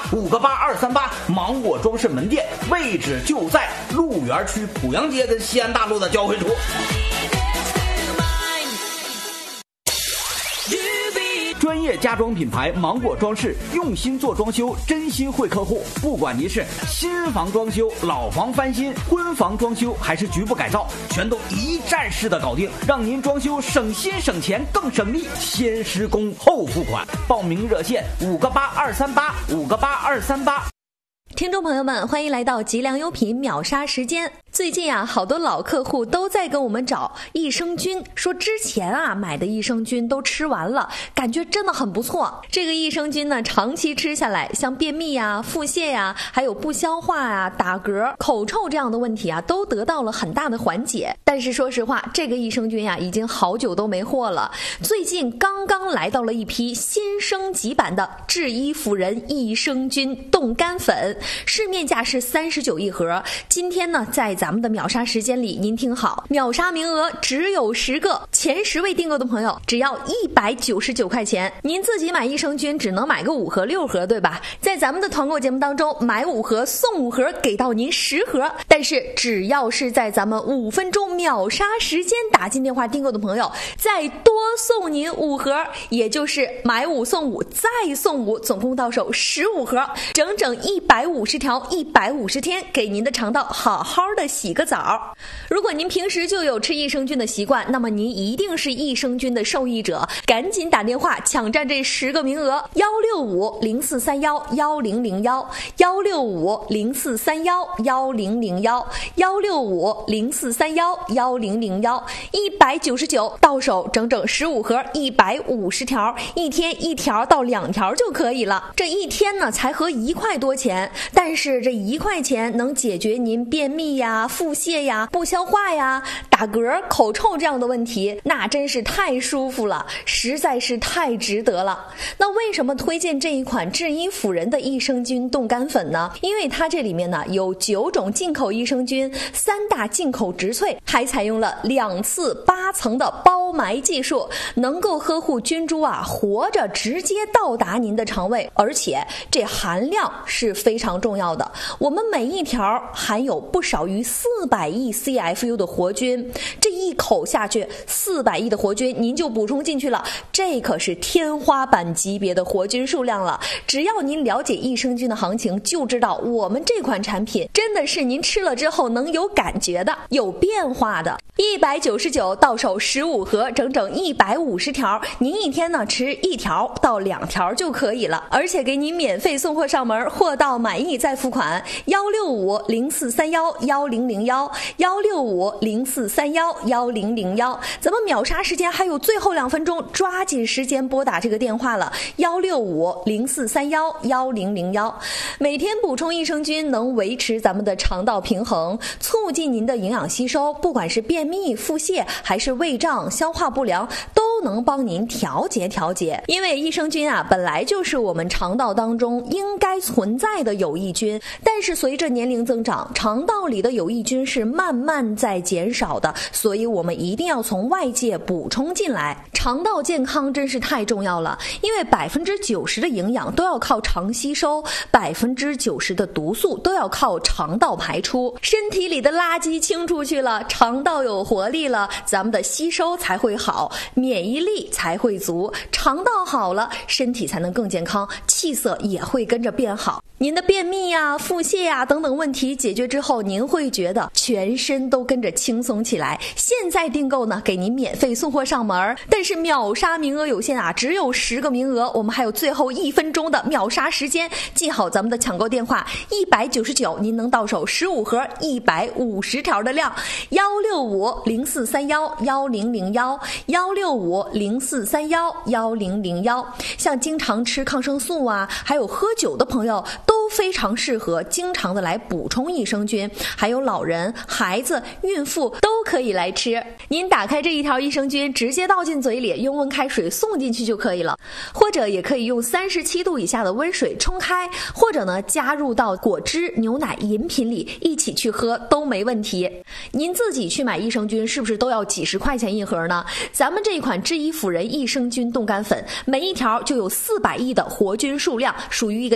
5个8 238芒果装饰门店，位置就在鹿园区濮阳街跟西安大路的交汇处。专业家装品牌芒果装饰，用心做装修，真心惠客户。不管您是新房装修、老房翻新、婚房装修还是局部改造，全都一站式的搞定，让您装修省心省钱更省力。先施工后付款，报名热线5个8 238，5个8 238。 听众朋友们，欢迎来到吉良优品秒杀时间。最近啊，好多老客户都在跟我们找益生菌，说之前啊买的益生菌都吃完了，感觉真的很不错。这个益生菌呢，长期吃下来，像便秘呀、腹泻呀，还有不消化啊、打嗝、口臭这样的问题啊，都得到了很大的缓解。但是说实话，这个益生菌呀，已经好久都没货了。最近刚刚来到了一批新升级版的智医辅仁益生菌冻干粉。市面价是39一盒，今天呢，在咱们的秒杀时间里，您听好，秒杀名额只有10个，前10位订购的朋友只要199块钱。您自己买益生菌只能买个5盒6盒，对吧？在咱们的团购节目当中，买5盒送5盒，给到您10盒。但是只要是在咱们5分钟秒杀时间打进电话订购的朋友，再多送您5盒，也就是买5送5再送5，总共到手15盒，整整150条150天，给您的肠道好好的洗个澡。如果您平时就有吃益生菌的习惯，那么您一定是益生菌的受益者，赶紧打电话抢占这10个名额，16504311001，16504311001，16504311001，199到手整整15盒150条，一天1条到2条就可以了。这一天呢才合1块多钱，但是这1块钱能解决您便秘呀、腹泻呀、不消化呀、打嗝、口臭这样的问题，那真是太舒服了，实在是太值得了。那为什么推荐这一款智医辅仁的益生菌冻干粉呢？因为它这里面呢有9种进口益生菌，3大进口植萃，还采用了2次8层的包埋技术，能够呵护菌株啊活着直接到达您的肠胃，而且这含量是非常重要的。我们每一条含有不少于400亿 CFU 的活菌，这一口下去400亿的活菌您就补充进去了，这可是天花板级别的活菌数量了。只要您了解益生菌的行情，就知道我们这款产品真的是您吃了之后能有感觉的，有变化的。199到手15盒，整整150条，您一天呢吃1条到2条就可以了，而且给您免费送货上门，货到满意再付款。16504311001，16504311001。咱们秒杀时间还有最后2分钟，抓紧时间拨打这个电话了，16504311001。每天补充益生菌能维持咱们的肠道平衡，促进您的营养吸收，不管是便秘、腹泻还是胃胀、消化不良，都能帮您调节。因为益生菌啊本来就是我们肠道当中应该存在的有益菌，但是随着年龄增长，肠道里的有益菌是慢慢在减少的，所以我们一定要从外界补充进来。肠道健康真是太重要了，因为90%的营养都要靠肠吸收，90%的毒素都要靠肠道排出。身体里的垃圾清出去了，肠道有活力了，咱们的吸收才会好，免疫力才会足，肠道好了，身体才能更健康，气色也会跟着变好。您的便秘呀、腹泻呀等等问题解决之后，您会觉得全身都跟着轻松起来。现在订购呢，给您免费送货上门，但是秒杀名额有限啊，只有10个名额，我们还有最后1分钟的秒杀时间，记好咱们的抢购电话199，您能到手15盒150条的量，16504311001，16504311001。像经常吃抗生素啊，还有喝酒的朋友都非常适合经常的来补充益生菌，还有老人、孩子、孕妇都可以来吃。您打开这一条益生菌，直接倒进嘴里，用温开水送进去就可以了，或者也可以用37度以下的温水冲开，或者呢加入到果汁、牛奶、饮品里一起去喝都没问题。您自己去买益生菌是不是都要几十块钱一盒呢？咱们这一款智医辅仁益生菌冻干粉，每一条就有400亿的活菌数量，属于一个